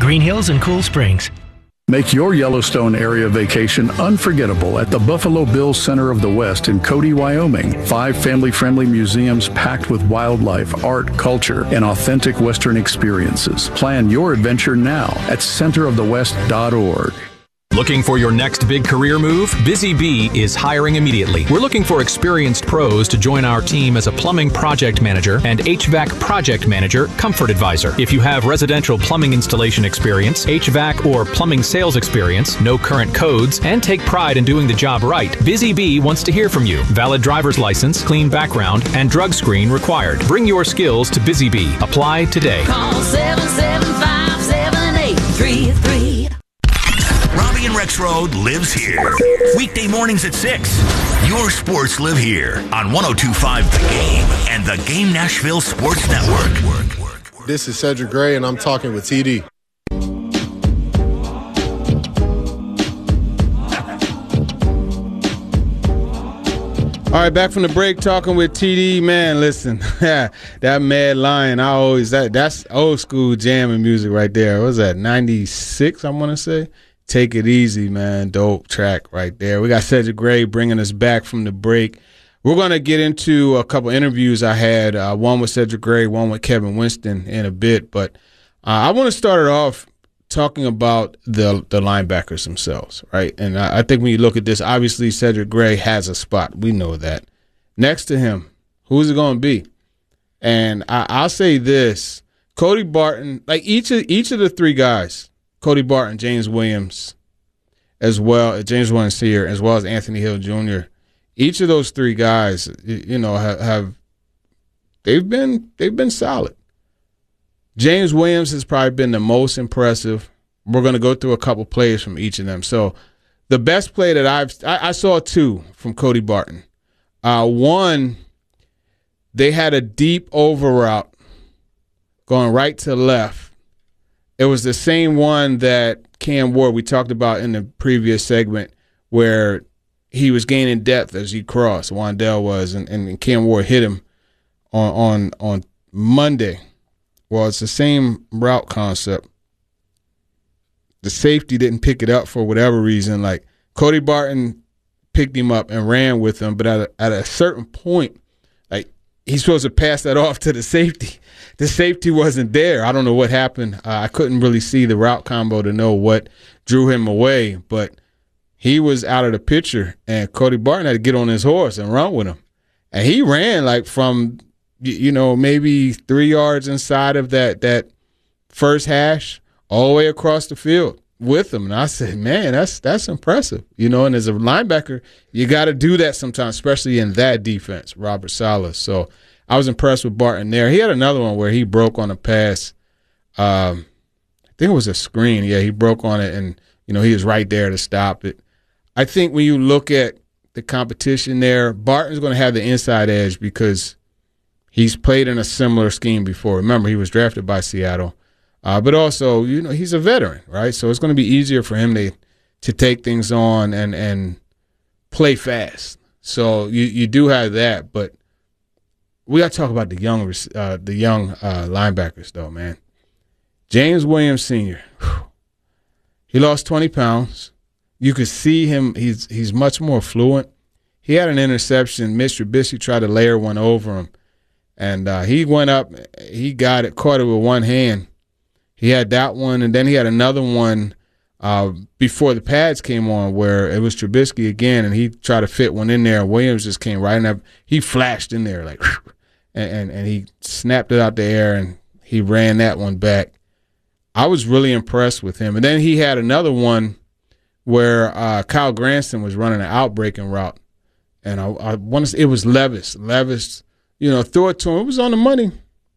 Green Hills and Cool Springs. Make your Yellowstone area vacation unforgettable at the Buffalo Bills Center of the West in Cody, Wyoming. 5 family-friendly museums packed with wildlife, art, culture, and authentic Western experiences. Plan your adventure now at centerofthewest.org. Looking for your next big career move? Busy Bee is hiring immediately. We're looking for experienced pros to join our team as a plumbing project manager and HVAC project manager, comfort advisor. If you have residential plumbing installation experience, HVAC or plumbing sales experience, no current codes, and take pride in doing the job right, Busy Bee wants to hear from you. Valid driver's license, clean background, and drug screen required. Bring your skills to Busy Bee. Apply today. Call 775-7833. Robbie and Rexroad lives here. Weekday mornings at 6. Your sports live here on 102.5 The Game and the Game Nashville Sports Network. This is Cedric Gray, and I'm talking with TD. All right, back from the break, talking with TD. Man, listen, that Mad Lion, that's old school jamming music right there. What was that, 96, I want to say? Take It Easy, man. Dope track right there. We got Cedric Gray bringing us back from the break. We're going to get into a couple interviews I had, one with Cedric Gray, one with Kevin Winston in a bit. But I want to start it off talking about the linebackers themselves, right? And I think when you look at this, obviously Cedric Gray has a spot. We know that. Next to him, who's it going to be? And I'll say this. Cody Barton, like each of the 3 guys, Cody Barton, James Williams, as well, James Williams Sr., as well as Anthony Hill Jr. Each of those 3 guys, they've been solid. James Williams has probably been the most impressive. We're going to go through a couple plays from each of them. So the best play that I saw 2 from Cody Barton. One, they had a deep over route going right to left. It was the same one that Cam Ward, we talked about in the previous segment, where he was gaining depth as he crossed. Wandell was, and Cam Ward hit him on Monday. Well, it's the same route concept. The safety didn't pick it up for whatever reason. Like Cody Barton picked him up and ran with him, but at a certain point, like he's supposed to pass that off to the safety. The safety wasn't there. I don't know what happened. I couldn't really see the route combo to know what drew him away, but he was out of the picture, and Cody Barton had to get on his horse and run with him. And he ran like from, maybe 3 yards inside of that first hash all the way across the field with him. And I said, man, that's impressive. And as a linebacker, you got to do that sometimes, especially in that defense, Robert Saleh. So I was impressed with Barton there. He had another one where he broke on a pass. I think it was a screen. Yeah, he broke on it, and, he was right there to stop it. I think when you look at the competition there, Barton's going to have the inside edge because he's played in a similar scheme before. Remember, he was drafted by Seattle. But also, he's a veteran, right? So it's going to be easier for him to take things on and play fast. So you do have that, but we got to talk about the young linebackers, though, man. James Williams Sr., he lost 20 pounds. You could see him. He's much more fluent. He had an interception. Mitch Trubisky tried to layer one over him, and he went up. He got it, caught it with one hand. He had that one, and then he had another one before the pads came on where it was Trubisky again, and he tried to fit one in there. Williams just came right in there. He flashed in there like, and he snapped it out the air, and he ran that one back. I was really impressed with him. And then he had another one where Kyle Granson was running an outbreaking route, and I want to say it was Levis. Levis, threw it to him. It was on the money,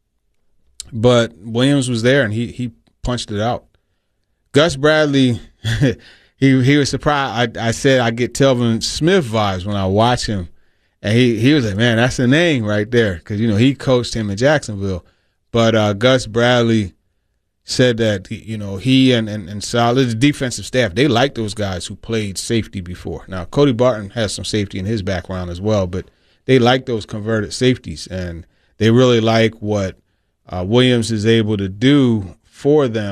but Williams was there, and he punched it out. Gus Bradley, he was surprised. I said I get Telvin Smith vibes when I watch him, and he was like, man, that's a name right there, because he coached him in Jacksonville. But Gus Bradley said that he and Saleh, the defensive staff, they like those guys who played safety before. Now Cody Barton has some safety in his background as well, but they like those converted safeties, and they really like what Williams is able to do for them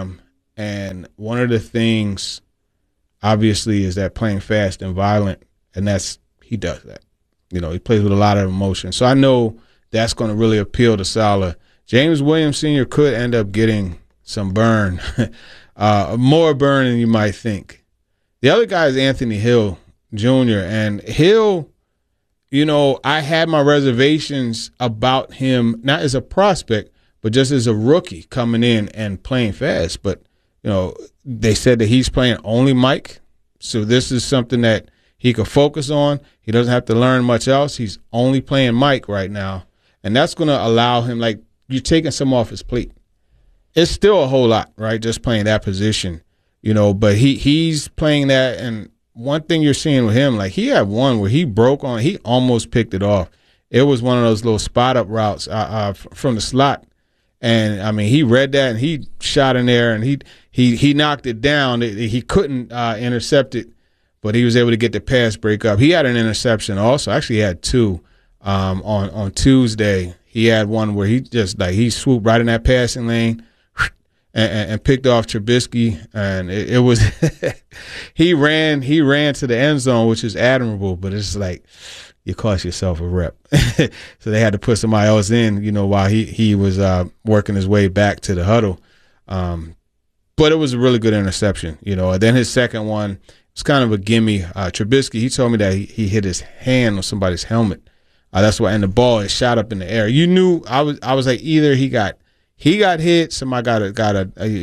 And one of the things, obviously, is that playing fast and violent, and he does that. You know, he plays with a lot of emotion. So I know that's going to really appeal to Saleh. James Williams Sr. could end up getting some burn, more burn than you might think. The other guy is Anthony Hill Jr. And Hill, you know, I had my reservations about him, not as a prospect, but just as a rookie coming in and playing fast. But, you know, they said that he's playing only Mike. So this is something that he could focus on. He doesn't have to learn much else. He's only playing Mike right now. And that's going to allow him, like, you're taking some off his plate. It's still a whole lot, right, just playing that position, you know, but he's playing that. And one thing you're seeing with him, like, he had one where he almost picked it off. It was one of those little spot-up routes from the slot. And, I mean, he read that and he shot in there and he knocked it down. He couldn't intercept it, but he was able to get the pass break up. He had an interception also. Actually, he had two on Tuesday. He had one where he swooped right in that passing lane and picked off Trubisky, and it was he ran to the end zone, which is admirable, but it's like you cost yourself a rep. So they had to put somebody else in, you know, while he was working his way back to the huddle. But it was a really good interception, you know. And then his second one was kind of a gimme. Trubisky, he told me that he hit his hand on somebody's helmet. That's why, and the ball is shot up in the air. You knew I was like, either he got hit, somebody got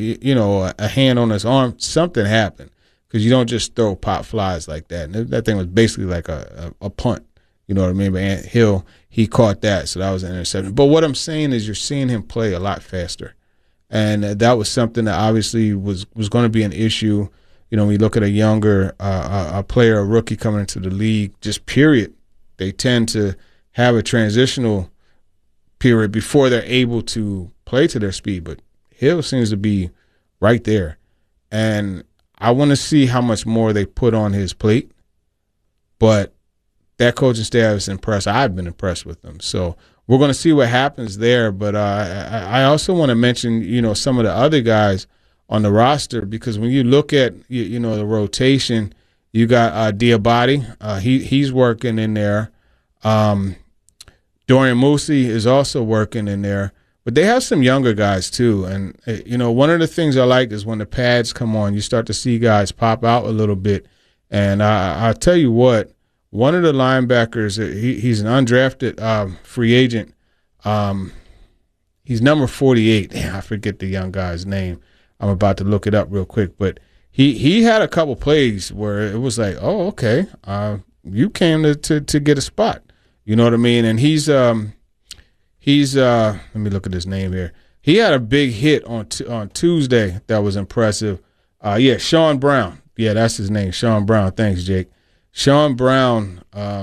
a hand on his arm, something happened, because you don't just throw pop flies like that. And that thing was basically like a punt, you know what I mean? But Ant Hill, he caught that, so that was an interception. But what I'm saying is, you're seeing him play a lot faster, and that was something that obviously was going to be an issue. You know, when you look at a younger a player, a rookie coming into the league, just period, they tend to have a transitional period before they're able to play to their speed. But Hill seems to be right there. And I want to see how much more they put on his plate. But that coaching staff is impressed. I've been impressed with them. So we're going to see what happens there. But I also want to mention, you know, some of the other guys on the roster, because when you look at, you know, the rotation, you got Diabate. He's working in there. Dorian Moosey is also working in there, but they have some younger guys too. And, you know, one of the things I like is when the pads come on, you start to see guys pop out a little bit. And I'll tell you what, one of the linebackers, he's an undrafted free agent. He's number 48. Damn, I forget the young guy's name. I'm about to look it up real quick. But he had a couple plays where it was like, oh, okay, you came to get a spot. You know what I mean? And he's let me look at his name here. He had a big hit on Tuesday that was impressive. Sean Brown. Yeah, that's his name, Sean Brown. Thanks, Jake. Sean Brown,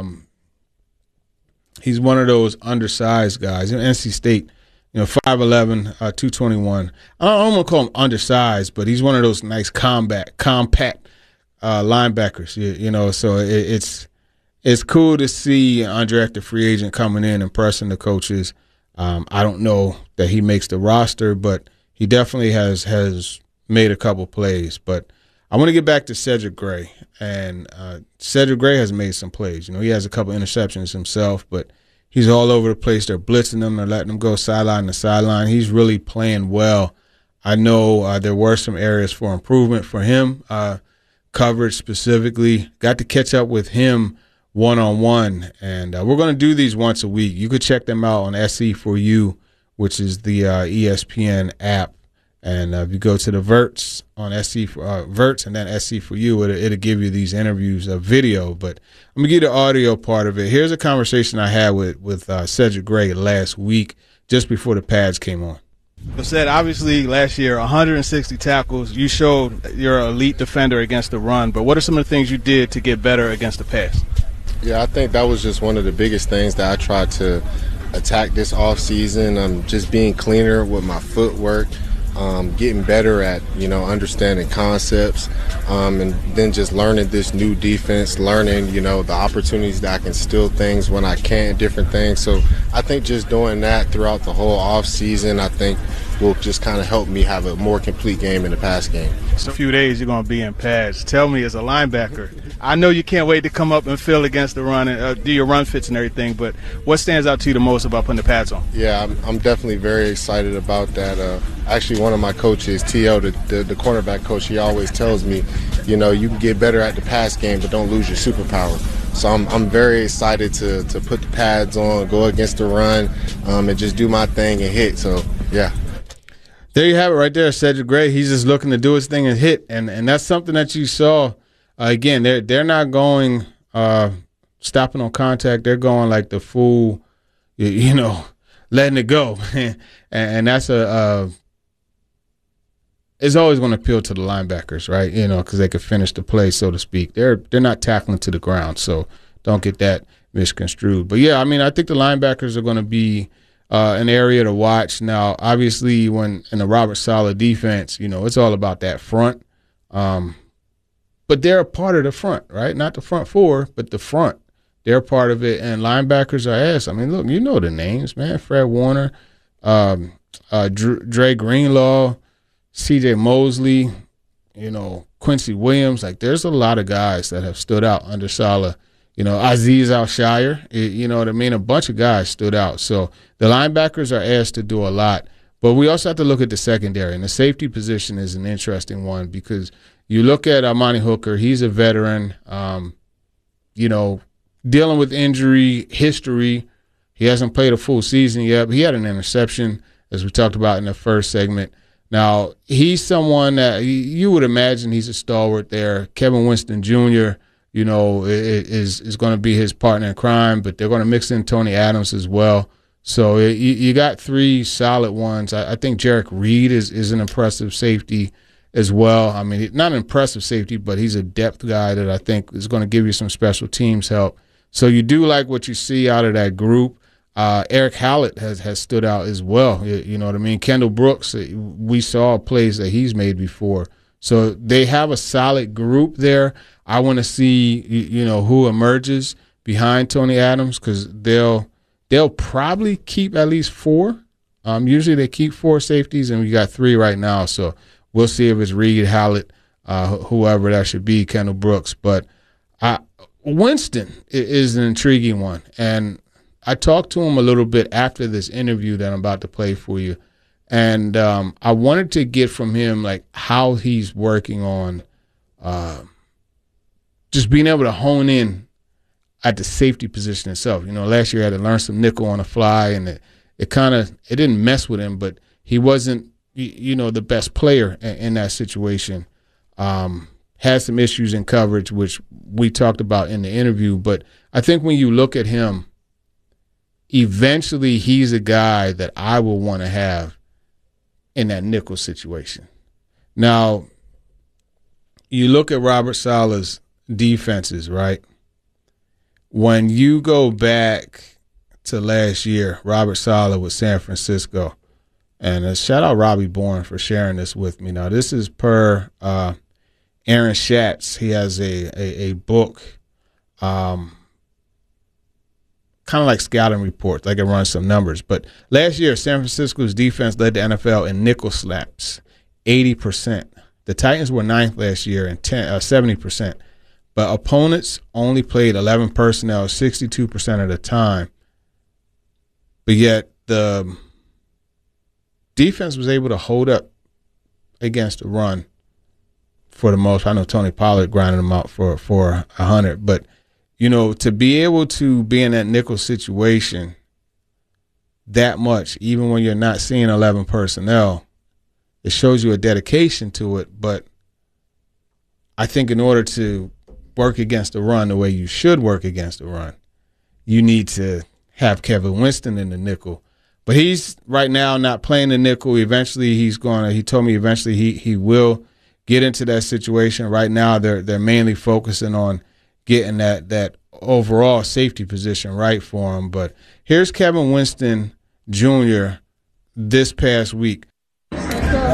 he's one of those undersized guys. In NC State, you know, 5'11", 221. I don't want to call him undersized, but he's one of those nice compact linebackers. You know, so it's cool to see an undrafted free agent coming in, impressing the coaches. I don't know that he makes the roster, but he definitely has made a couple plays. But I want to get back to Cedric Gray. And Cedric Gray has made some plays. You know, he has a couple interceptions himself, but he's all over the place. They're blitzing him. They're letting him go sideline to sideline. He's really playing well. I know there were some areas for improvement for him, coverage specifically. Got to catch up with him one-on-one, and we're going to do these once a week. You could check them out on SE4U, which is the ESPN app. And if you go to the Verts on Verts and then SE4U, it'll give you these interviews of video. But I'm going to give you the audio part of it. Here's a conversation I had with Cedric Gray last week, just before the pads came on. But said, obviously, last year, 160 tackles. You showed you're an elite defender against the run. But what are some of the things you did to get better against the pass? Yeah, I think that was just one of the biggest things that I tried to attack this offseason. Just being cleaner with my footwork, getting better at, understanding concepts, and then just learning this new defense, learning, the opportunities that I can steal things when I can't, different things. So I think just doing that throughout the whole off season, I think will just kind of help me have a more complete game in the pass game. So a few days you're going to be in pads. Tell me, as a linebacker, I know you can't wait to come up and feel against the run and do your run fits and everything, but what stands out to you the most about putting the pads on? Yeah, I'm definitely very excited about that. Actually, one of my coaches, T.O., the cornerback coach, he always tells me, you can get better at the pass game, but don't lose your superpower. So I'm very excited to put the pads on, go against the run, and just do my thing and hit. So, yeah. There you have it right there, Cedric Gray. He's just looking to do his thing and hit, and that's something that you saw. Again, they're not going stopping on contact. They're going like the full, letting it go, and that's it's always going to appeal to the linebackers, right? Because they can finish the play, so to speak. They're not tackling to the ground, so don't get that misconstrued. But yeah, I think the linebackers are going to be an area to watch. Now, obviously, when in the Robert Saleh defense, it's all about that front. But they're a part of the front, right? Not the front four, but the front. They're part of it, and linebackers are ass. Look, you know the names, man. Fred Warner, Dre Greenlaw, C.J. Mosley, Quincy Williams. Like, there's a lot of guys that have stood out under Saleh. Azeez Al-Shire, you know what I mean? A bunch of guys stood out. So the linebackers are asked to do a lot. But we also have to look at the secondary. And the safety position is an interesting one because you look at Amani Hooker, he's a veteran, dealing with injury history. He hasn't played a full season yet, but he had an interception, as we talked about in the first segment. Now, he's someone that you would imagine he's a stalwart there. Kevin Winston Jr., is going to be his partner in crime, but they're going to mix in Tony Adams as well. So you got three solid ones. I think Jarek Reed is an impressive safety as well. Not an impressive safety, but he's a depth guy that I think is going to give you some special teams help. So you do like what you see out of that group. Eric Hallett has stood out as well. You know what I mean? Kendall Brooks, we saw plays that he's made before. So they have a solid group there. I want to see, who emerges behind Tony Adams because they'll probably keep at least four. Usually they keep four safeties, and we got three right now. So we'll see if it's Reed, Hallett, whoever that should be, Kendall Brooks. But Winston is an intriguing one, and I talked to him a little bit after this interview that I'm about to play for you, and I wanted to get from him like how he's working on just being able to hone in at the safety position itself. Last year I had to learn some nickel on the fly, and it didn't mess with him, but he wasn't the best player in that situation. Had some issues in coverage, which we talked about in the interview. But I think when you look at him, eventually he's a guy that I will want to have in that nickel situation. Now, you look at Robert Saleh's defenses, right? When you go back to last year, Robert Saleh with San Francisco, and shout out Robbie Bourne for sharing this with me. Now, this is per Aaron Schatz. He has a book, kind of like scouting reports. I can run some numbers. But last year, San Francisco's defense led the NFL in nickel slaps, 80%. The Titans were 9th last year in 70%. But opponents only played 11 personnel 62% of the time. But yet the defense was able to hold up against the run for the most. I know Tony Pollard grinded them out for 100. But, to be able to be in that nickel situation that much, even when you're not seeing 11 personnel, it shows you a dedication to it. But I think in order to work against the run the way you should work against the run, you need to have Kevin Winston in the nickel. But he's right now not playing the nickel. Eventually he told me eventually he will get into that situation. Right now they're mainly focusing on getting that overall safety position right for him. But here's Kevin Winston Jr. this past week.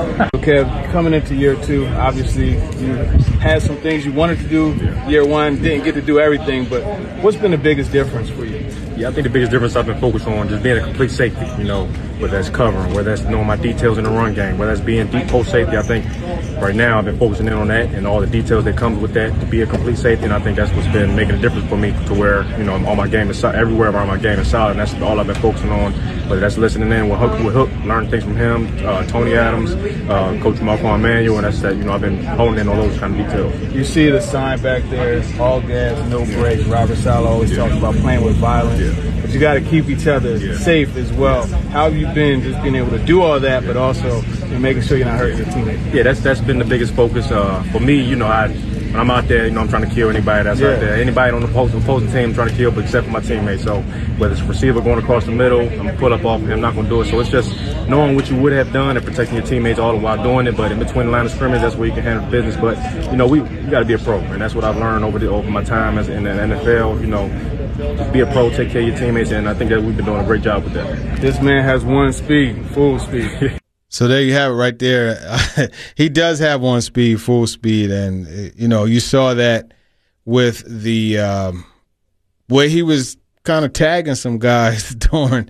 Okay, coming into year 2, obviously you had some things you wanted to do. Year 1, didn't get to do everything, but what's been the biggest difference for you? Yeah, I think the biggest difference I've been focused on just being a complete safety, whether that's covering, whether that's knowing my details in the run game, whether that's being deep post safety. I think right now I've been focusing in on that and all the details that comes with that to be a complete safety, and I think that's what's been making a difference for me to where, all my game is everywhere around my game is solid, and that's all I've been focusing on, whether that's listening in with Hook, learning things from him, Tony Adams, Coach Marquand Manuel, and that's that, I've been honing in on those kind of details. You see the sign back there, it's all gas, no brakes. Robert Saleh always talks about playing with violence. But you got to keep each other safe as well. How have you been just being able to do all that, but also making sure you're not hurting your teammates? Yeah, that's been the biggest focus for me. When I'm out there, I'm trying to kill anybody that's out there. Anybody on the opposing team I'm trying to kill, but except for my teammates. So whether it's a receiver going across the middle, I'm going to pull up off him, not going to do it. So it's just knowing what you would have done and protecting your teammates all while doing it. But in between the line of scrimmage, that's where you can handle the business. But, we got to be a pro, and that's what I've learned over my time in the NFL. Just be a pro, take care of your teammates, and I think that we've been doing a great job with that. This man has one speed, full speed. So there you have it right there. He does have one speed, full speed, and you saw that with the way he was kind of tagging some guys during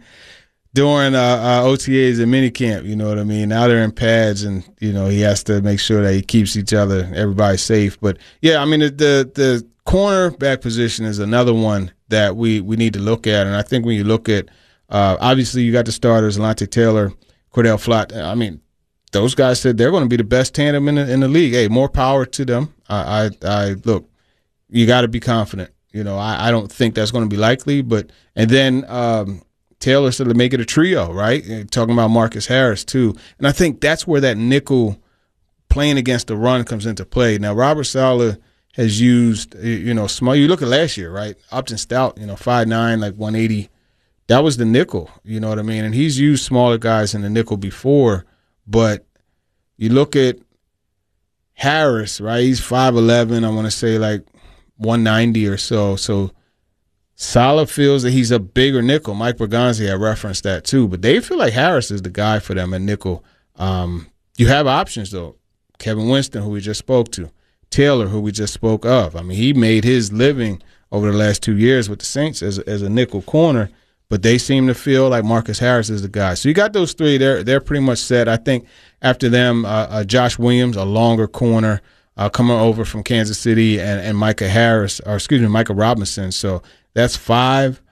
OTAs and minicamp. You know what I mean? Now they're in pads, and he has to make sure that he keeps everybody safe. But yeah, I mean the cornerback position is another one that we need to look at, and I think when you look at obviously you got the starters, Alontae Taylor, Cordell Flott. I mean, those guys said they're going to be the best tandem in the league. Hey, more power to them. I look, you got to be confident. I don't think that's going to be likely, and then Taylor said to make it a trio, right? Talking about Marcus Harris too, and I think that's where that nickel playing against the run comes into play. Now, Robert Saleh has used, small. You look at last year, right? Upton Stout, 5'9", like 180. That was the nickel, you know what I mean? And he's used smaller guys in the nickel before, but you look at Harris, right? He's 5'11", I want to say like 190 or so. So Saleh feels that he's a bigger nickel. Mike Berganzi had referenced that too, but they feel like Harris is the guy for them at nickel. You have options, though. Kevin Winston, who we just spoke to. Taylor, who we just spoke of. I mean, he made his living over the last 2 years with the Saints as a nickel corner, but they seem to feel like Marcus Harris is the guy. So you got those three. They're pretty much set. I think after them, Josh Williams, a longer corner, coming over from Kansas City, and Micah Robinson. So that's 5.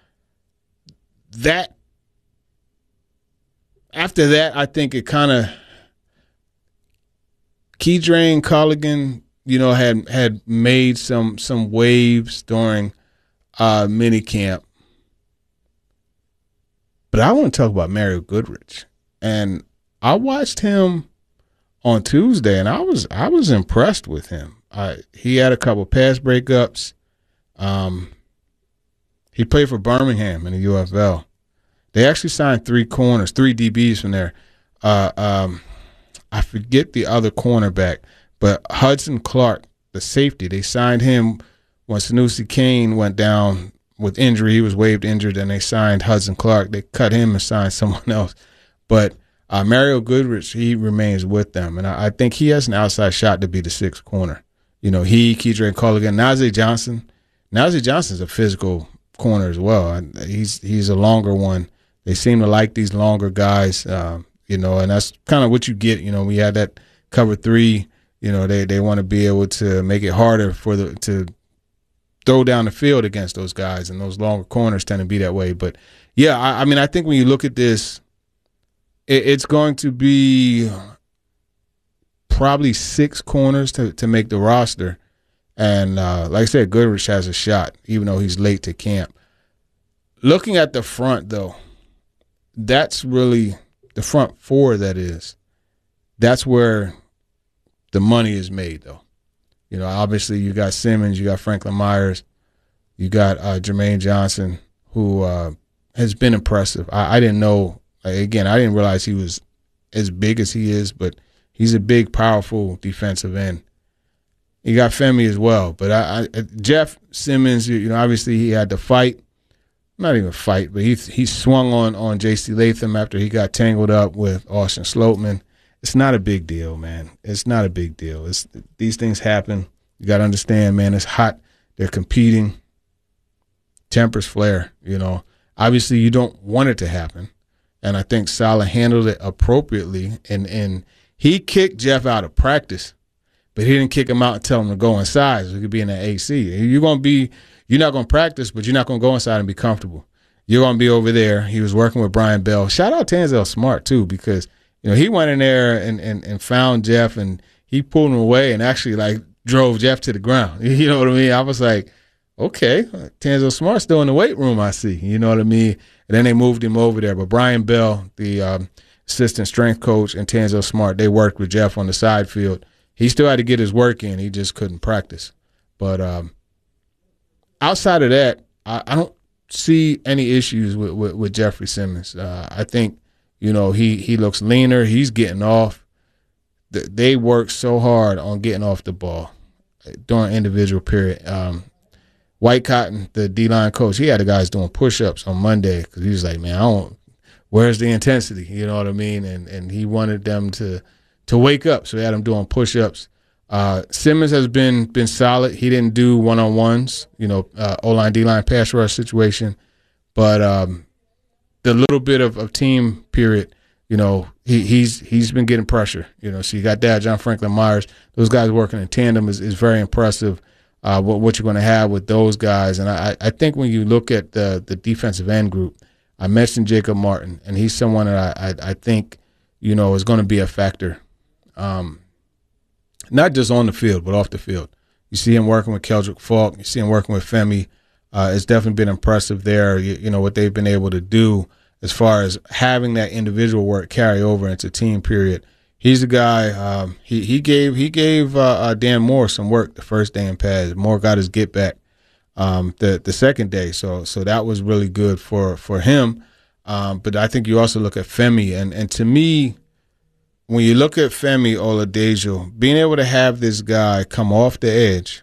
After that, I think it kind of Keydrane Colligan, had made some waves during minicamp. But I want to talk about Mario Goodrich. And I watched him on Tuesday, and I was impressed with him. He had a couple pass breakups. He played for Birmingham in the UFL. They actually signed 3 DBs from there. I forget the other cornerback, but Hudson Clark, the safety, they signed him when Sanusi Kane went down with injury. He was waived injured, and they signed Hudson Clark. They cut him and signed someone else. But Mario Goodrich, he remains with them, and I think he has an outside shot to be the 6th corner. Keydrane Colligan, Najee Johnson. Najee Johnson's a physical corner as well. He's a longer one. They seem to like these longer guys, and that's kind of what you get. We had that cover 3. They want to be able to make it harder to throw down the field against those guys, and those longer corners tend to be that way. But yeah, I mean, I think when you look at this, it's going to be probably 6 corners to make the roster. And like I said, Goodrich has a shot, even though he's late to camp. Looking at the front, though, that's really the front 4, that is. That's where the money is made, though. Obviously you got Simmons, you got Franklin Myers, you got Jermaine Johnson, who has been impressive. I didn't know, again, I didn't realize he was as big as he is, but he's a big, powerful defensive end. You got Femi as well, but Jeff Simmons, obviously he had to fight. Not even fight, but he swung on J.C. Latham after he got tangled up with Austin Sloatman. it's not a big deal, man. It's not a big deal. These things happen. You got to understand, man, it's hot. They're competing. Tempers flare, Obviously, you don't want it to happen. And I think Saleh handled it appropriately. And he kicked Jeff out of practice, but he didn't kick him out and tell him to go inside so he could be in that AC. You're not going to practice, but you're not going to go inside and be comfortable. You're going to be over there. He was working with Brian Bell. Shout out Tanzel Smart, too, because he went in there and found Jeff, and he pulled him away and actually, drove Jeff to the ground. You know what I mean? I was like, okay, Tanzel Smart still in the weight room, I see. You know what I mean? And then they moved him over there. But Brian Bell, the assistant strength coach, and Tanzel Smart, they worked with Jeff on the side field. He still had to get his work in. He just couldn't practice. But outside of that, I don't see any issues with Jeffrey Simmons. I think, he looks leaner. He's getting off. They work so hard on getting off the ball during individual period. White Cotton, the D-line coach, he had the guys doing push-ups on Monday because he was like, man, where's the intensity? You know what I mean? And he wanted them to wake up, so he had them doing push-ups. Simmons has been solid. He didn't do one-on-ones, O-line, D-line, pass rush situation. But the little bit of team period, he's been getting pressure. So you got that, John Franklin Myers. Those guys working in tandem is very impressive. What you're going to have with those guys. And I think when you look at the defensive end group, I mentioned Jacob Martin, and he's someone that I think, is going to be a factor, not just on the field, but off the field. You see him working with Keldrick Falk. You see him working with Femi. It's definitely been impressive there, what they've been able to do as far as having that individual work carry over into team period. He's a guy. He gave Dan Moore some work the first day in pads. Moore got his get back the second day, so that was really good for him. But I think you also look at Femi, and to me, when you look at Femi Oladejo, being able to have this guy come off the edge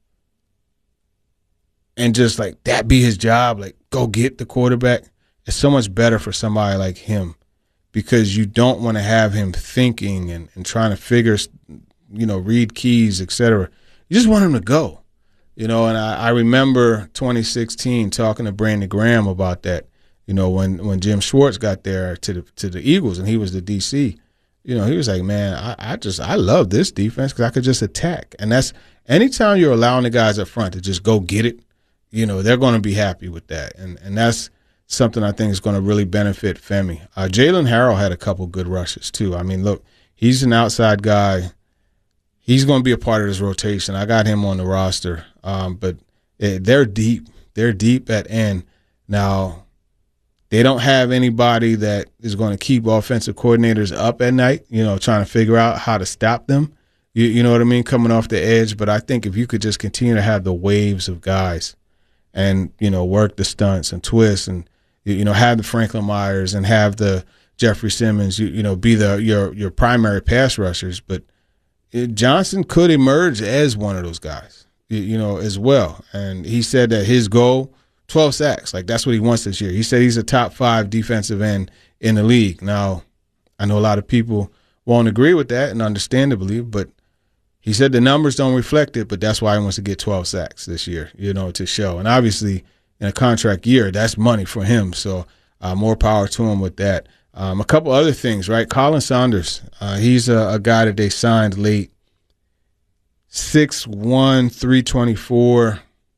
and just that be his job, go get the quarterback, it's so much better for somebody like him. Because you don't want to have him thinking and trying to figure, read keys, et cetera. You just want him to go, and I remember 2016 talking to Brandon Graham about that, when Jim Schwartz got there to the Eagles and he was the DC, he was like, man, I love this defense because I could just attack. And that's anytime you're allowing the guys up front to just go get it, they're going to be happy with that. And that's something I think is going to really benefit Femi. Jalen Harrell had a couple good rushes too. I mean, look, he's an outside guy. He's going to be a part of this rotation. I got him on the roster, but they're deep. They're deep at end. Now, they don't have anybody that is going to keep offensive coordinators up at night, trying to figure out how to stop them. You know what I mean? Coming off the edge. But I think if you could just continue to have the waves of guys and, work the stunts and twists and, have the Franklin Myers and have the Jeffrey Simmons, be your primary pass rushers. But Johnson could emerge as one of those guys, as well. And he said that his goal, 12 sacks, that's what he wants this year. He said he's a top 5 defensive end in the league. Now, I know a lot of people won't agree with that, and understandably, but he said the numbers don't reflect it, but that's why he wants to get 12 sacks this year, to show. And obviously, in a contract year, that's money for him. So more power to him with that. A couple other things, right? Colin Saunders, he's a guy that they signed late. 6'1", 324.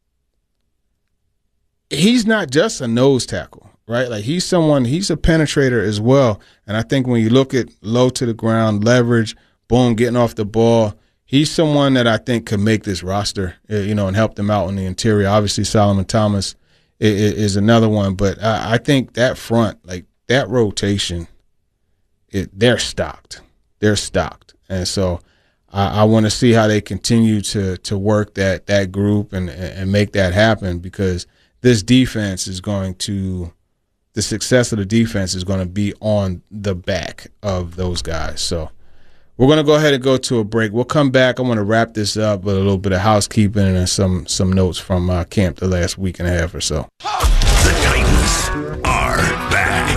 He's not just a nose tackle, right? He's a penetrator as well. And I think when you look at low to the ground, leverage, boom, getting off the ball, he's someone that I think could make this roster, and help them out on the interior. Obviously, Solomon Thomas is another one, but I think that front, that rotation, they're stocked. They're stocked. And so I want to see how they continue to work that group and make that happen, because this defense is going to – the success of the defense is going to be on the back of those guys. So we're going to go ahead and go to a break. We'll come back. I want to wrap this up with a little bit of housekeeping and some notes from camp the last week and a half or so. The Titans are back.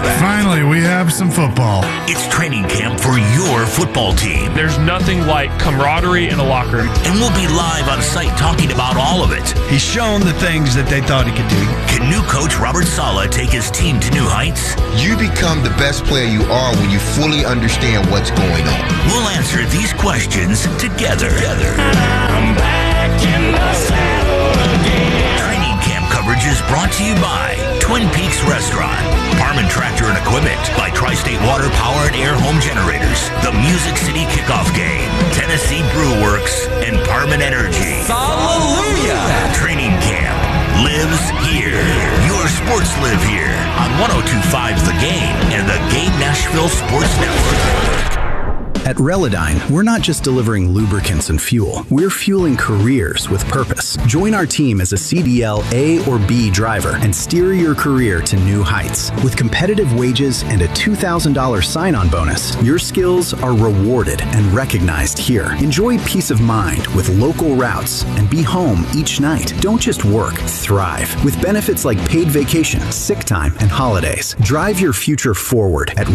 Finally, we have some football. It's training camp for your football team. There's nothing like camaraderie in a locker room. And we'll be live on site talking about all of it. He's shown the things that they thought he could do. Can new coach Robert Saleh take his team to new heights? You become the best player you are when you fully understand what's going on. We'll answer these questions together. I'm back in the saddle again. Training camp coverage is brought to you by Twin Peaks Restaurant, Parman Tractor and Equipment, by Tri-State Water Power and Air Home Generators, the Music City Kickoff Game, Tennessee Brew Works, and Parman Energy. Hallelujah! Training camp lives here. Your sports live here on 102.5 The Game and the Game Nashville Sports Network. At Relodyne, we're not just delivering lubricants and fuel. We're fueling careers with purpose. Join our team as a CDL A or B driver and steer your career to new heights. With competitive wages and a $2,000 sign-on bonus, your skills are rewarded and recognized here. Enjoy peace of mind with local routes and be home each night. Don't just work, thrive. With benefits like paid vacation, sick time, and holidays. Drive your future forward at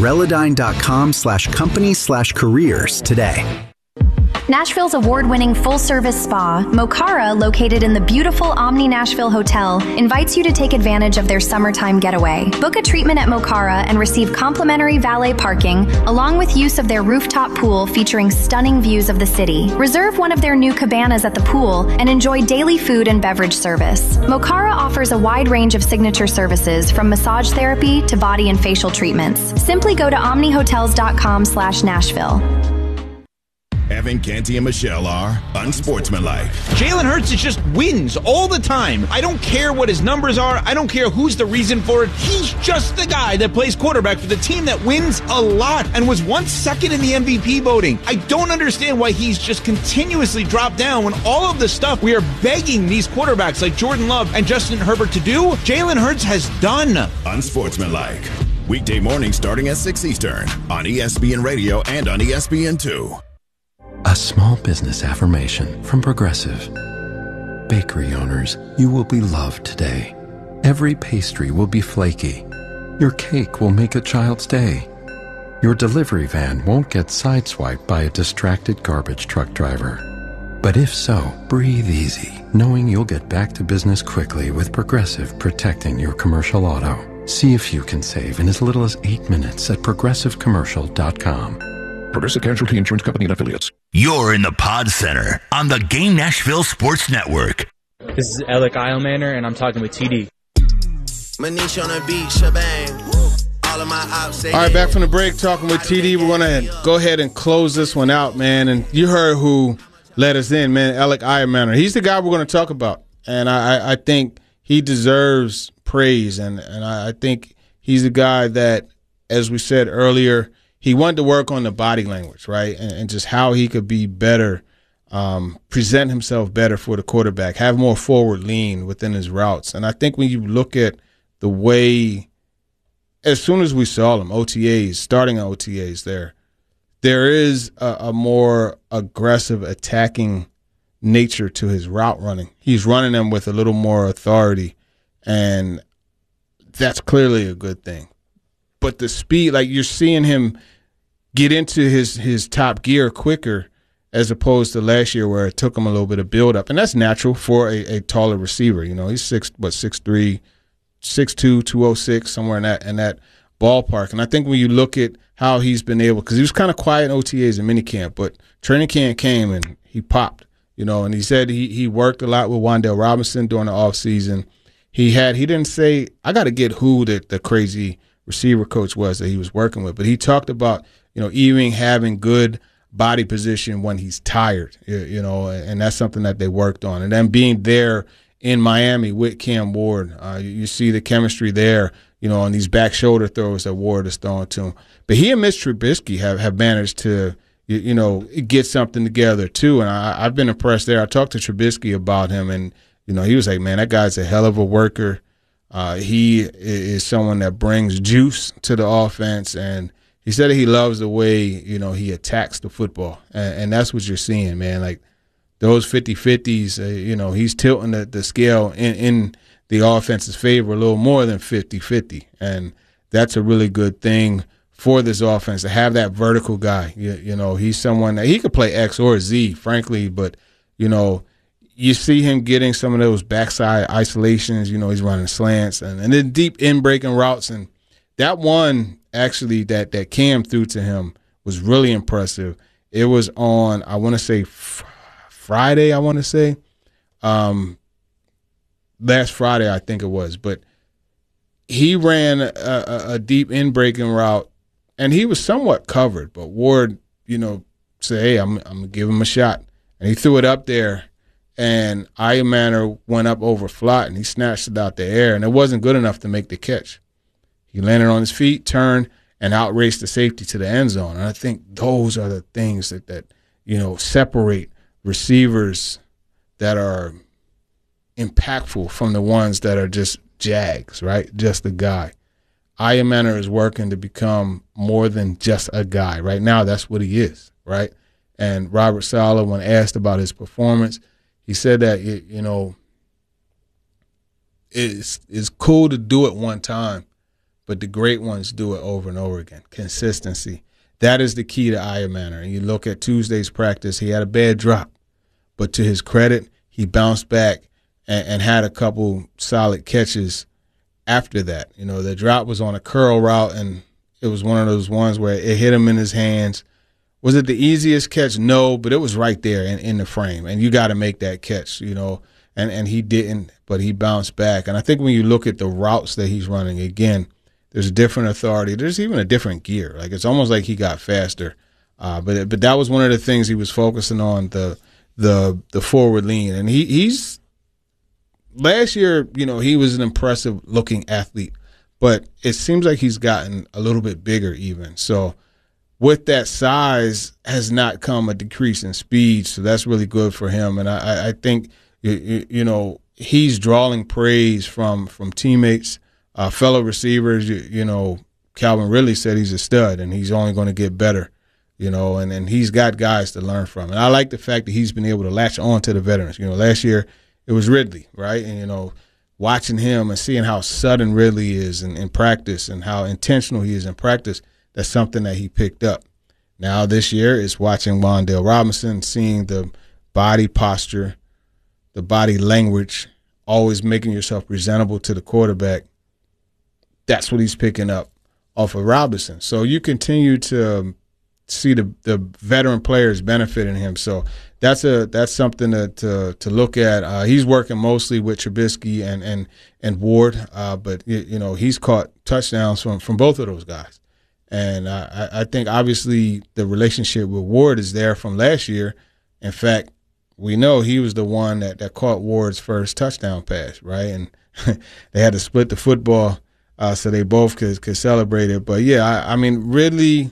Relodyne.com/company/careers today. Nashville's award-winning full-service spa, Mokara, located in the beautiful Omni Nashville Hotel, invites you to take advantage of their summertime getaway. Book a treatment at Mokara and receive complimentary valet parking, along with use of their rooftop pool featuring stunning views of the city. Reserve one of their new cabanas at the pool and enjoy daily food and beverage service. Mokara offers a wide range of signature services, from massage therapy to body and facial treatments. Simply go to omnihotels.com/Nashville. Evan, Canty, and Michelle are unsportsmanlike. Jalen Hurts just wins all the time. I don't care what his numbers are. I don't care who's the reason for it. He's just the guy that plays quarterback for the team that wins a lot and was once second in the MVP voting. I don't understand why he's just continuously dropped down when all of the stuff we are begging these quarterbacks like Jordan Love and Justin Herbert to do, Jalen Hurts has done. Unsportsmanlike. Weekday mornings starting at 6 Eastern on ESPN Radio and on ESPN2. A small business affirmation from Progressive. Bakery owners, you will be loved today. Every pastry will be flaky. Your cake will make a child's day. Your delivery van won't get sideswiped by a distracted garbage truck driver. But if so, breathe easy, knowing you'll get back to business quickly with Progressive protecting your commercial auto. See if you can save in as little as 8 minutes at progressivecommercial.com. Progressive Casualty Insurance Company and Affiliates. You're in the Pod Center on the Game Nashville Sports Network. This is Alec Eilmaner, and I'm talking with TD. Manish on the beat, shebang. All right, back from the break, talking with TD. We're going to go ahead and close this one out, man. And you heard who let us in, man, Alec Eilmaner. He's the guy we're going to talk about. And I think he deserves praise. And I think he's the guy that, as we said earlier, he wanted to work on the body language, right, and just how he could be better, present himself better for the quarterback, have more forward lean within his routes. And I think when you look at the way, as soon as we saw him, OTAs, starting OTAs there is a more aggressive attacking nature to his route running. He's running them with a little more authority, and that's clearly a good thing. But the speed, like you're seeing him get into his top gear quicker as opposed to last year where it took him a little bit of build up. And that's natural for a taller receiver. You know, he's 6'3", 6'2", 206, somewhere in that ballpark. And I think when you look at how he's been able, because he was kind of quiet in OTAs and minicamp, but training camp came and he popped, you know, and he said he worked a lot with Wan'Dale Robinson during the offseason. He didn't say, I got to get who the crazy receiver coach was that he was working with, but he talked about, you know, even having good body position when he's tired, you know, and that's something that they worked on. And then being there in Miami with Cam Ward, you see the chemistry there, you know, on these back shoulder throws that Ward is throwing to him. But he and Mitch Trubisky have managed to, you know, get something together too. And I've been impressed there. I talked to Trubisky about him, and, you know, he was like, man, that guy's a hell of a worker. He is someone that brings juice to the offense, and he said that he loves the way, you know, he attacks the football, and that's what you're seeing, man. Like those 50-50s, you know, he's tilting the scale in the offense's favor a little more than 50-50, and that's a really good thing for this offense to have that vertical guy. You know, he's someone that he could play X or Z, frankly, but, you know, you see him getting some of those backside isolations. You know, he's running slants and then deep in-breaking routes. And that one, actually, that Cam threw to him was really impressive. It was on, I want to say, Friday, last Friday, I think it was. But he ran a deep in-breaking route, and he was somewhat covered. But Ward, you know, said, hey, I'm going to give him a shot. And he threw it up there, and Ayamaner went up over flat, and he snatched it out the air, and it wasn't good enough to make the catch. He landed on his feet, turned, and outraced the safety to the end zone. And I think those are the things that you know, separate receivers that are impactful from the ones that are just Jags, right? Just a guy. Ayamaner is working to become more than just a guy. Right now, that's what he is, right? And Robert Saleh, when asked about his performance, he said that, you know, it's cool to do it one time, but the great ones do it over and over again. Consistency. That is the key to Ayamaner. And you look at Tuesday's practice, he had a bad drop. But to his credit, he bounced back and had a couple solid catches after that. You know, the drop was on a curl route, and it was one of those ones where it hit him in his hands. Was it the easiest catch? No, but it was right there in the frame. And you got to make that catch, you know. And he didn't, but he bounced back. And I think when you look at the routes that he's running, again, there's a different authority. There's even a different gear. Like, it's almost like he got faster. But that was one of the things he was focusing on, the forward lean. And he's last year, you know, he was an impressive looking athlete, but it seems like he's gotten a little bit bigger even. So with that size has not come a decrease in speed. So that's really good for him. And I think, you know, he's drawing praise from teammates, fellow receivers. You know, Calvin Ridley said he's a stud and he's only going to get better, you know, and he's got guys to learn from. And I like the fact that he's been able to latch on to the veterans. You know, last year it was Ridley, right? And, you know, watching him and seeing how sudden Ridley is in practice and how intentional he is in practice, that's something that he picked up. Now this year is watching Wan'Dale Robinson, seeing the body posture, the body language, always making yourself presentable to the quarterback. That's what he's picking up off of Robinson. So you continue to see the veteran players benefiting him. So that's something to look at. He's working mostly with Trubisky and Ward, but you know, he's caught touchdowns from both of those guys. And I think obviously the relationship with Ward is there from last year. In fact, we know he was the one that caught Ward's first touchdown pass, right? And they had to split the football so they both could celebrate it. But yeah, I mean, Ridley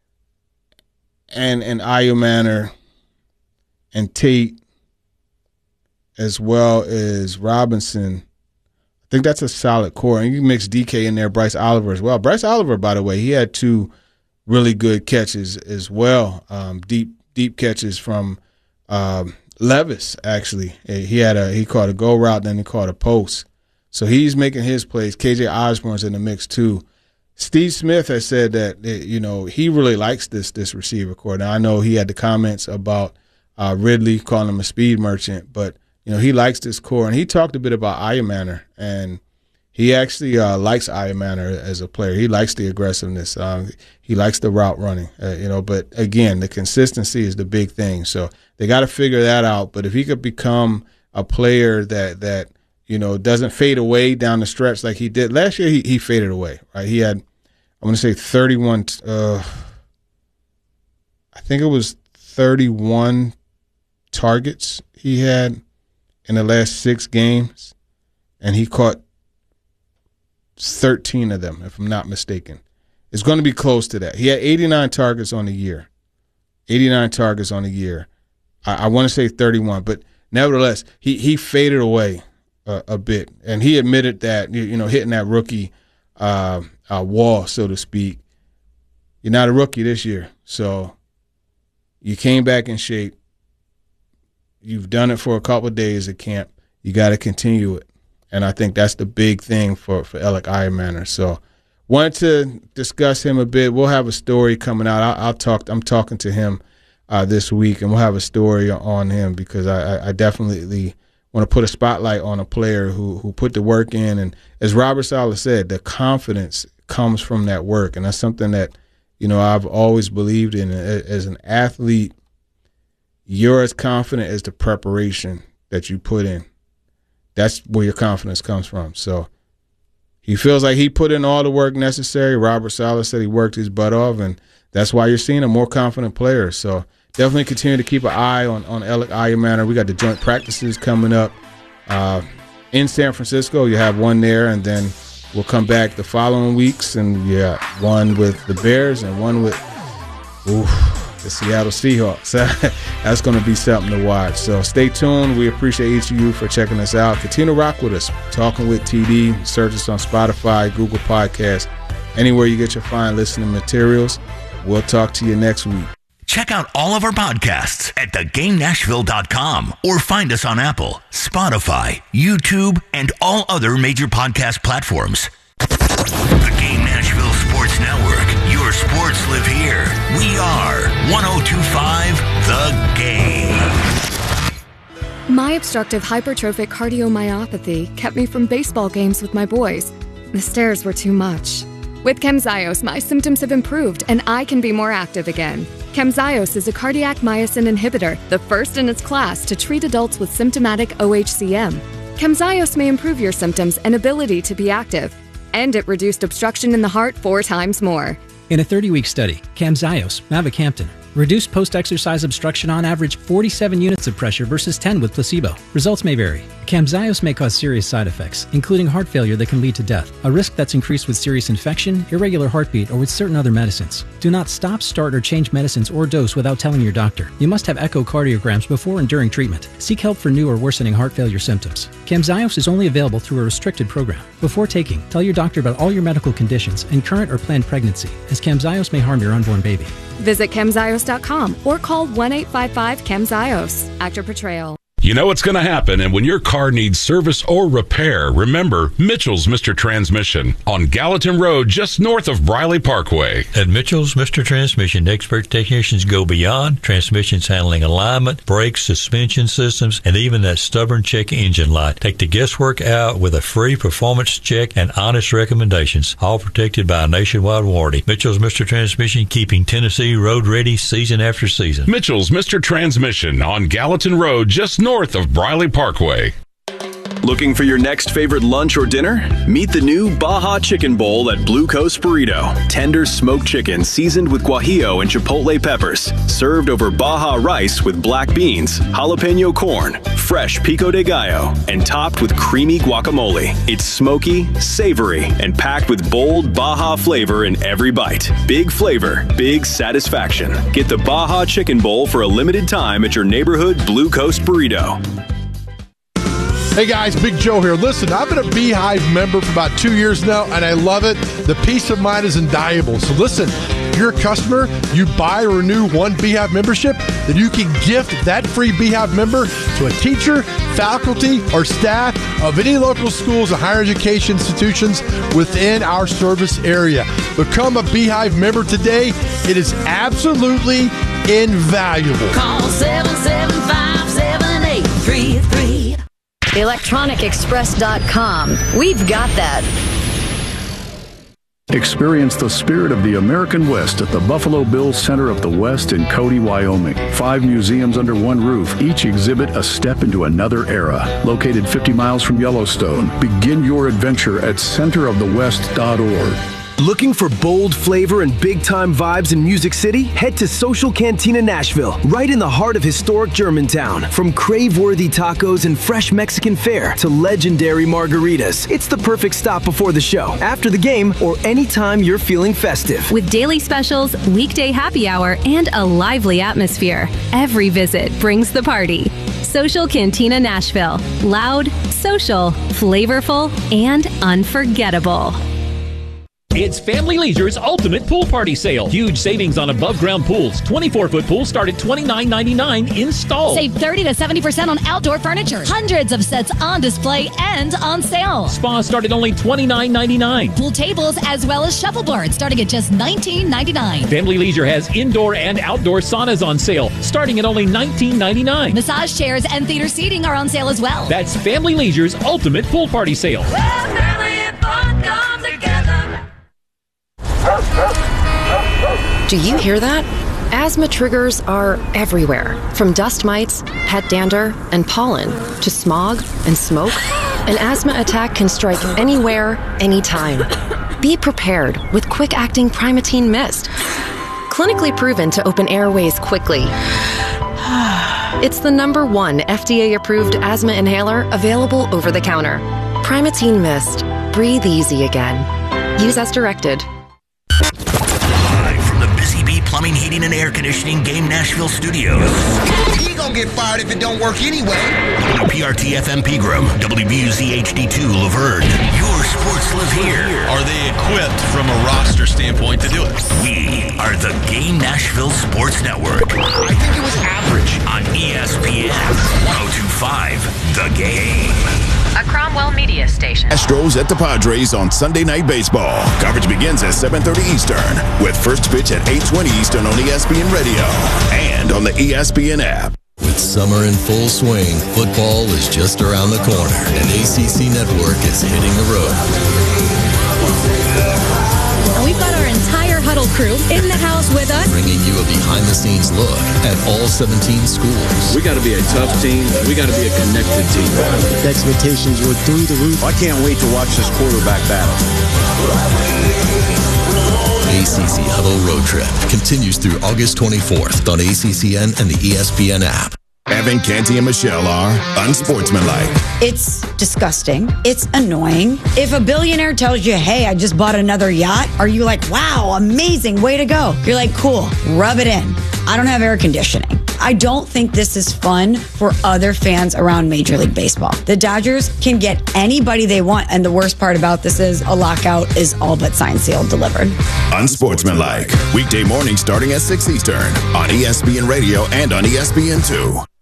and Ayamaner and Tate, as well as Robinson, I think that's a solid core. And you mix DK in there, Bryce Oliver as well. Bryce Oliver, by the way, he had two really good catches as well, deep catches from Levis, actually. He caught a go route, then he caught a post. So he's making his plays. KJ Osborne's in the mix too. Steve Smith has said that, you know, he really likes this receiver core. Now, I know he had the comments about Ridley calling him a speed merchant, but, you know, he likes this core. And he talked a bit about Ayamaner, and he actually likes Ayamaner as a player. He likes the aggressiveness. He likes the route running, you know. But, again, the consistency is the big thing. So they got to figure that out. But if he could become a player that you know, doesn't fade away down the stretch like he did. Last year he faded away, right? He had, I want to say 31, I think it was 31 targets he had in the last 6 games, and he caught 13 of them, if I'm not mistaken. It's going to be close to that. He had 89 targets on the year. 89 targets on the year. I want to say 31, but nevertheless, he faded away a bit, and he admitted that, you know, hitting that rookie wall, so to speak. You're not a rookie this year, so you came back in shape. You've done it for a couple of days at camp. You got to continue it, and I think that's the big thing for Alec Ayamaner. So wanted to discuss him a bit. We'll have a story coming out. I'm talking to him this week, and we'll have a story on him because I definitely want to put a spotlight on a player who put the work in. And as Robert Saleh said, the confidence comes from that work, and that's something that, I've always believed in. As an athlete, you're as confident as the preparation that you put in. That's where your confidence comes from. So he feels like he put in all the work necessary. Robert Saleh said he worked his butt off, and that's why you're seeing a more confident player. So definitely continue to keep an eye on Alec Ayamana. We got the joint practices coming up in San Francisco. You have one there, and then we'll come back the following weeks, and one with the Bears and one with the Seattle Seahawks. That's going to be something to watch. So stay tuned. We appreciate each of you for checking us out. Continue to rock with us. Talking with TD. Search us on Spotify, Google Podcasts, anywhere you get your fine listening materials. We'll talk to you next week. Check out all of our podcasts at thegamenashville.com or find us on Apple, Spotify, YouTube, and all other major podcast platforms. The Game Nashville Sports Network. Your sports live here. We are 102.5 The Game. My obstructive hypertrophic cardiomyopathy kept me from baseball games with my boys. The stairs were too much. With Camzyos, my symptoms have improved and I can be more active again. Camzyos is a cardiac myosin inhibitor, the first in its class to treat adults with symptomatic OHCM. Camzyos may improve your symptoms and ability to be active, and it reduced obstruction in the heart 4 times more. In a 30-week study, Camzyos, mavacamten, reduced post-exercise obstruction on average 47 units of pressure versus 10 with placebo. Results may vary. Camzyos may cause serious side effects, including heart failure that can lead to death, a risk that's increased with serious infection, irregular heartbeat, or with certain other medicines. Do not stop, start, or change medicines or dose without telling your doctor. You must have echocardiograms before and during treatment. Seek help for new or worsening heart failure symptoms. Camzyos is only available through a restricted program. Before taking, tell your doctor about all your medical conditions and current or planned pregnancy, as Camzyos may harm your unborn baby. Visit Camzyos.com or call 1-855-CAMZYOS. Actor portrayal. You know what's going to happen, and when your car needs service or repair, remember Mitchell's Mr. Transmission on Gallatin Road, just north of Briley Parkway. At Mitchell's Mr. Transmission, expert technicians go beyond transmissions handling alignment, brakes, suspension systems, and even that stubborn check engine light. Take the guesswork out with a free performance check and honest recommendations, all protected by a nationwide warranty. Mitchell's Mr. Transmission, keeping Tennessee road ready season after season. Mitchell's Mr. Transmission on Gallatin Road, just north of Briley Parkway. Looking for your next favorite lunch or dinner? Meet the new Baja Chicken Bowl at Blue Coast Burrito. Tender smoked chicken seasoned with guajillo and chipotle peppers. Served over Baja rice with black beans, jalapeno corn, fresh pico de gallo, and topped with creamy guacamole. It's smoky, savory, and packed with bold Baja flavor in every bite. Big flavor, big satisfaction. Get the Baja Chicken Bowl for a limited time at your neighborhood Blue Coast Burrito. Hey guys, Big Joe here. Listen, I've been a Beehive member for about 2 years now, and I love it. The peace of mind is invaluable. So listen, if you're a customer, you buy or renew one Beehive membership, then you can gift that free Beehive member to a teacher, faculty, or staff of any local schools and higher education institutions within our service area. Become a Beehive member today. It is absolutely invaluable. Call 775-7833. ElectronicExpress.com. We've got that. Experience the spirit of the American West at the Buffalo Bills Center of the West in Cody, Wyoming. 5 museums under one roof, each exhibit a step into another era. Located 50 miles from Yellowstone, begin your adventure at centerofthewest.org. Looking for bold flavor and big-time vibes in Music City? Head to Social Cantina Nashville, right in the heart of historic Germantown. From crave-worthy tacos and fresh Mexican fare to legendary margaritas, it's the perfect stop before the show, after the game, or anytime you're feeling festive. With daily specials, weekday happy hour, and a lively atmosphere, every visit brings the party. Social Cantina Nashville. Loud, social, flavorful, and unforgettable. It's Family Leisure's ultimate pool party sale. Huge savings on above-ground pools. 24-foot pools start at $29.99 installed. Save 30 to 70% on outdoor furniture. Hundreds of sets on display and on sale. Spas start at only $29.99. Pool tables as well as shuffleboard starting at just $19.99. Family Leisure has indoor and outdoor saunas on sale starting at only $19.99. Massage chairs and theater seating are on sale as well. That's Family Leisure's ultimate pool party sale. Do you hear that? Asthma triggers are everywhere, from dust mites, pet dander, and pollen, to smog and smoke. An asthma attack can strike anywhere, anytime. Be prepared with quick-acting Primatene Mist. Clinically proven to open airways quickly. It's the #1 FDA-approved asthma inhaler available over the counter. Primatene Mist. Breathe easy again. Use as directed. Live from the Busy Bee Plumbing, Heating, and Air Conditioning Game Nashville Studios. He gonna get fired if it don't work anyway. WPRT FM Pegram, WBUZ HD2 Laverne. Your sports live here. Are they equipped from a roster standpoint to do it? We are the Game Nashville Sports Network. I think it was average. On ESPN 102.5, The Game. A Cromwell Media Station. Astros at the Padres on Sunday Night Baseball. Coverage begins at 7:30 Eastern with first pitch at 8:20 Eastern on ESPN Radio and on the ESPN app. With summer in full swing, football is just around the corner, and ACC Network is hitting the road. And we've got our entire Huddle crew in the house with us, bringing you a behind-the-scenes look at all 17 schools. We got to be a tough team. We got to be a connected team. The expectations were through the roof. I can't wait to watch this quarterback battle. ACC Huddle Road Trip continues through August 24th on ACCN and the ESPN app. Evan, Canty, and Michelle are unsportsmanlike. It's disgusting. It's annoying. If a billionaire tells you, hey, I just bought another yacht, are you like, wow, amazing, way to go? You're like, cool, rub it in. I don't have air conditioning. I don't think this is fun for other fans around Major League Baseball. The Dodgers can get anybody they want, and the worst part about this is a lockout is all but signed, sealed, delivered. Unsportsmanlike. Weekday morning starting at 6 Eastern on ESPN Radio and on ESPN2.